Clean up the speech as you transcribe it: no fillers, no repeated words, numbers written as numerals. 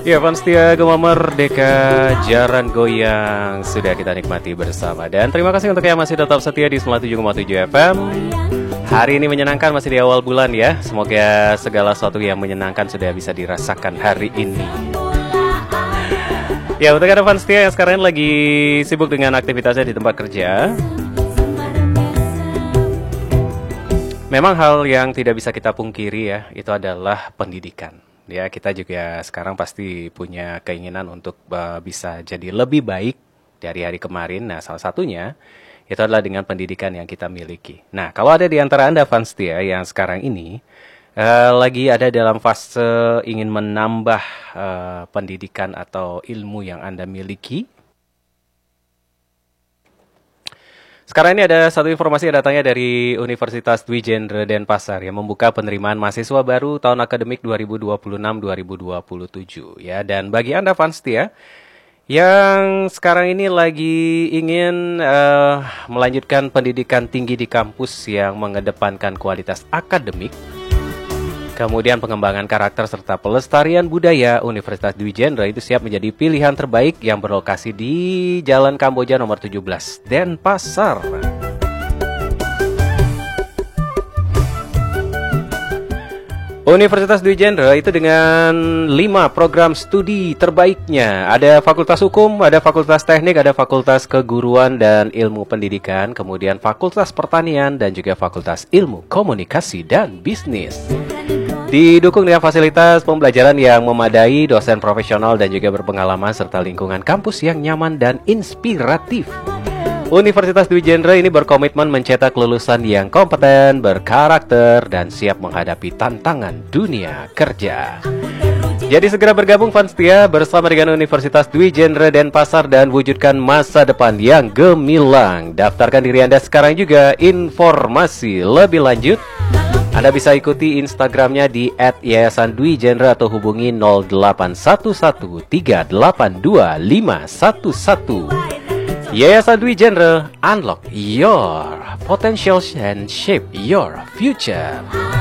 Ya, fans setia Gema Merdeka, Jaran Goyang sudah kita nikmati bersama. Dan terima kasih untuk yang masih tetap setia di 97,7 FM. Hari ini menyenangkan, masih di awal bulan ya. Semoga segala sesuatu yang menyenangkan sudah bisa dirasakan hari ini. Ya, untuk ada fans setia yang sekarang lagi sibuk dengan aktivitasnya di tempat kerja, memang hal yang tidak bisa kita pungkiri ya, itu adalah pendidikan. Ya, kita juga sekarang pasti punya keinginan untuk bisa jadi lebih baik dari hari kemarin. Nah, salah satunya itu adalah dengan pendidikan yang kita miliki. Nah, kalau ada di antara Anda fans setia yang sekarang ini lagi ada dalam fase ingin menambah pendidikan atau ilmu yang Anda miliki, sekarang ini ada satu informasi yang datangnya dari Universitas Dwi Jendra Denpasar yang membuka penerimaan mahasiswa baru tahun akademik 2026-2027 ya. Dan bagi Anda fans setia yang sekarang ini lagi ingin melanjutkan pendidikan tinggi di kampus yang mengedepankan kualitas akademik, kemudian pengembangan karakter serta pelestarian budaya, Universitas Dwi Jendra itu siap menjadi pilihan terbaik yang berlokasi di Jalan Kamboja nomor 17, Denpasar. Universitas Dwi Jendra itu dengan 5 program studi terbaiknya. Ada Fakultas Hukum, ada Fakultas Teknik, ada Fakultas Keguruan dan Ilmu Pendidikan, kemudian Fakultas Pertanian dan juga Fakultas Ilmu Komunikasi dan Bisnis. Didukung dengan fasilitas pembelajaran yang memadai, dosen profesional dan juga berpengalaman, serta lingkungan kampus yang nyaman dan inspiratif. Universitas Dwi Jendra ini berkomitmen mencetak lulusan yang kompeten, berkarakter, dan siap menghadapi tantangan dunia kerja. Jadi segera bergabung fans setia bersama dengan Universitas Dwi Jendra Denpasar dan wujudkan masa depan yang gemilang. Daftarkan diri Anda sekarang juga. Informasi lebih lanjut Anda bisa ikuti Instagramnya di @yayasan-dwi-jendra atau hubungi 0811382511. Yayasan Dwi Jendra, unlock your potential and shape your future.